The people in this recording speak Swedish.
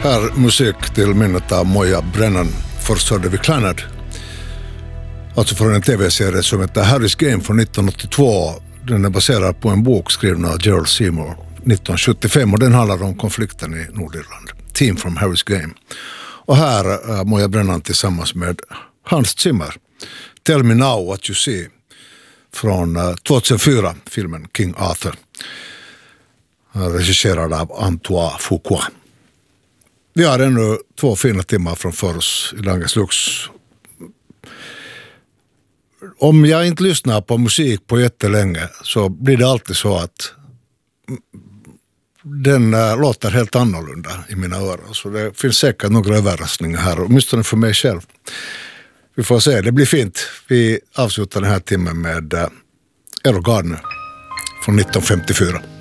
Här musik till minnet av Moya Brennan. Först hörde vi Clannad. Alltså från en tv-serie som heter Harry's Game från 1982. Den är baserad på en bok skriven av Gerald Seymour 1975 och den handlar om konflikten i Nordirland. Team from Harry's Game. Och här är Moya Brennan tillsammans med Hans Zimmer. Tell Me Now What You See från 2004, filmen King Arthur. Regisserad av Antoine Fuqua. Vi har ännu 2 fina timmar framför oss i Langes Lux. Om jag inte lyssnar på musik på jättelänge så blir det alltid så att den låter helt annorlunda i mina öron. Så det finns säkert några överraskningar här, åtminstone för mig själv. Vi får se, det blir fint. Vi avslutar den här timmen med Errol Garner från 1954.